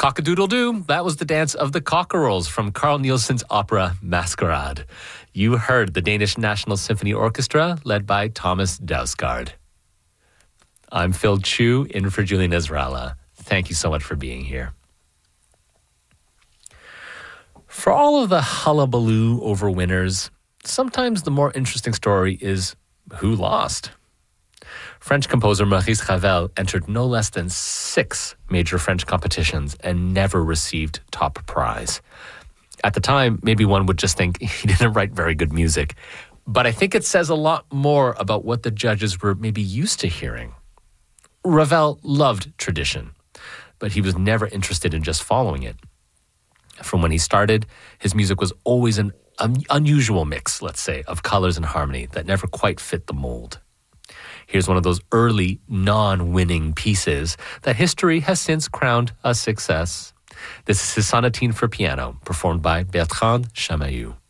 Cock-a-doodle-doo. That was the dance of the Cockerels from Carl Nielsen's opera Masquerade. You heard the Danish National Symphony Orchestra led by Thomas Dausgaard. I'm Phil Chu, in for Julian Ezralla. Thank you so much for being here. For all of the hullabaloo over winners, sometimes the more interesting story is who lost. French composer Maurice Ravel entered no less than 6 major French competitions and never received top prize. At the time, maybe one would just think he didn't write very good music. But I think it says a lot more about what the judges were maybe used to hearing. Ravel loved tradition, but he was never interested in just following it. From when he started, his music was always an unusual mix, let's say, of colors and harmony that never quite fit the mold. Here's one of those early, non-winning pieces that history has since crowned a success. This is his sonatine for piano, performed by Bertrand Chamayou.